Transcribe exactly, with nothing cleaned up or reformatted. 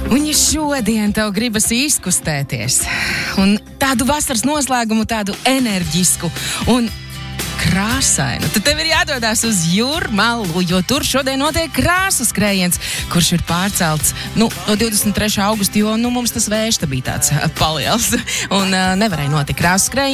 Un ja šodien tev gribas izkustēties un tādu vasaras noslēgumu, tādu enerģisku un krāsainu, tad tev ir jādodas uz Jūrmalu, jo tur šodien notiek krāsu skrējiens, kurš ir pārcelts nu, no divdesmit trešā augusta, jo nu, mums tas vējš te bija tāds paliels un uh, nevarēja notikt krāsu skrējiens.